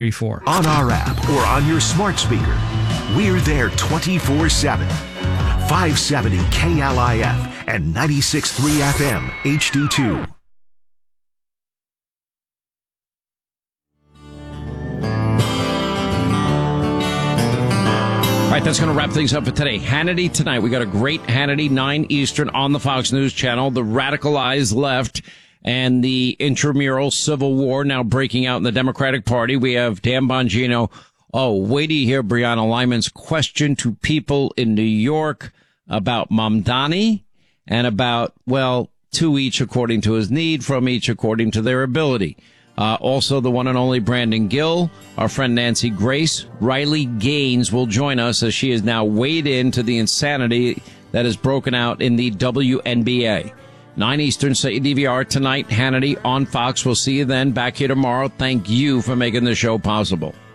34. On our app or on your smart speaker. We're there 24/7. 570 KLIF and 96.3 FM HD2. All right, that's going to wrap things up for today. Hannity tonight. We got a great Hannity, 9 Eastern on the Fox News Channel. The radicalized left and the intramural civil war now breaking out in the Democratic Party. We have Dan Bongino. Oh, wait till you hear Breonna Lyman's question to people in New York about Mamdani and about, well, to each according to his need, from each according to their ability. Also, the one and only Brandon Gill, our friend Nancy Grace, Riley Gaines will join us as she is now weighed into the insanity that has broken out in the WNBA. 9 Eastern, set your DVR tonight. Hannity on Fox. We'll see you then. Back here tomorrow. Thank you for making the show possible.